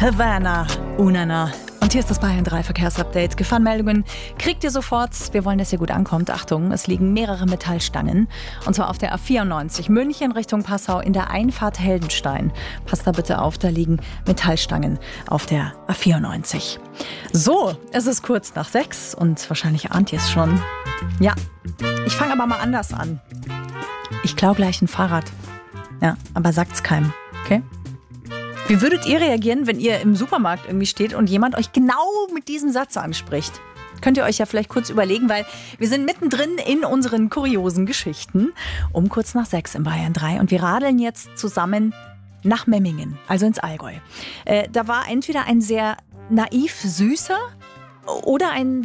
Havana, Unana. Und hier ist das Bayern 3 Verkehrsupdate. Gefahrenmeldungen kriegt ihr sofort. Wir wollen, dass ihr gut ankommt. Achtung, es liegen mehrere Metallstangen. Und zwar auf der A94 München Richtung Passau in der Einfahrt Heldenstein. Passt da bitte auf, da liegen Metallstangen auf der A94. So, es ist kurz nach 6 und wahrscheinlich ahnt ihr es schon. Ja, ich fange aber mal anders an. Ich klaue gleich ein Fahrrad. Ja, aber sagt's keinem, okay? Wie würdet ihr reagieren, wenn ihr im Supermarkt irgendwie steht und jemand euch genau mit diesem Satz anspricht? Könnt ihr euch ja vielleicht kurz überlegen, weil wir sind mittendrin in unseren kuriosen Geschichten um kurz nach 6 im Bayern 3 und wir radeln jetzt zusammen nach Memmingen, also ins Allgäu. Da war entweder ein sehr naiv süßer oder ein